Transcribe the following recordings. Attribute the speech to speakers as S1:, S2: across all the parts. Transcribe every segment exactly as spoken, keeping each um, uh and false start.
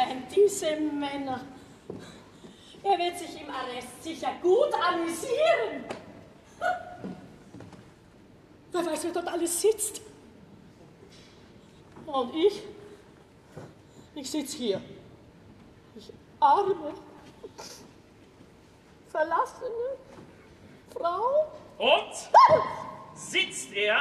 S1: kennt diese Männer. Er wird sich im Arrest sicher gut amüsieren. Wer weiß, wer dort alles sitzt. Und ich? Ich sitze hier. Ich arme, verlassene Frau.
S2: Und? Sitzt er?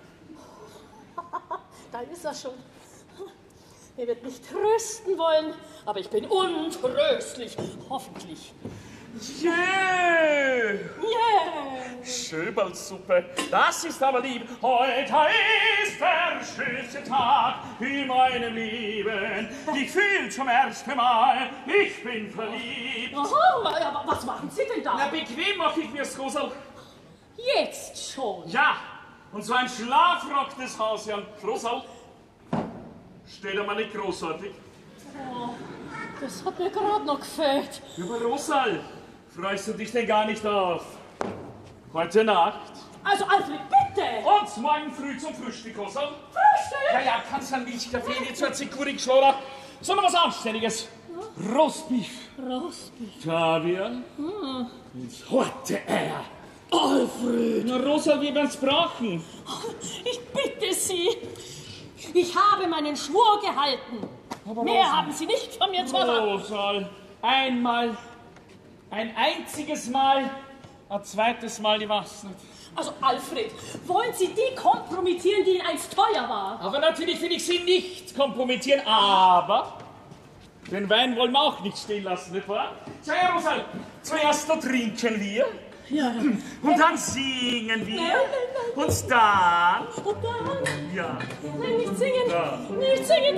S1: Da ist er schon. Er wird mich trösten wollen, aber ich bin untröstlich, hoffentlich.
S2: Yeah!
S1: Yeah!
S2: Schöberlsuppe, das ist aber lieb. Heute ist der schönste Tag in meinem Leben. Ich fühl zum ersten Mal, ich bin verliebt.
S1: Oh, aber was machen Sie denn da?
S2: Na, bequem mach ich mir's, Rosal.
S1: Jetzt schon?
S2: Ja, und so ein Schlafrock des Hausherrn. Rosal, steht er mal nicht großartig?
S1: Oh, das hat mir gerade noch gefällt.
S2: Ja, aber Rosal, freust du dich denn gar nicht auf heute Nacht?
S1: Also, Alfred, bitte!
S2: Und morgen früh zum Frühstück, Rosal?
S1: Frühstück?
S2: Ja, ja, kannst einen Milchkaffee, nicht so ein Zikurik-Schloder, sondern was Anständiges. Ja. Rostbeef.
S1: Rostbeef.
S2: Kaviar.
S1: Hm.
S2: Ins Horte Eier.
S1: Alfred!
S2: Na, Rosal, wir werden's brauchen.
S1: Ich bitte Sie. Ich habe meinen Schwur gehalten. Aber mehr Rosal haben Sie nicht von mir zu erwarten.
S2: Rosal, einmal, ein einziges Mal, ein zweites Mal, ich weiß nicht.
S1: Also, Alfred, wollen Sie die kompromittieren, die Ihnen einst teuer war?
S2: Aber natürlich will ich Sie nicht kompromittieren, aber den Wein wollen wir auch nicht stehen lassen, nicht wahr? Tja, ja, Rosal, zuerst noch trinken wir.
S1: Ja.
S2: Und dann singen wir.
S1: Nein, nein, nein.
S2: Und dann.
S1: Und dann?
S2: Ja.
S1: Nein, nicht singen.
S2: Ja.
S1: Nicht singen.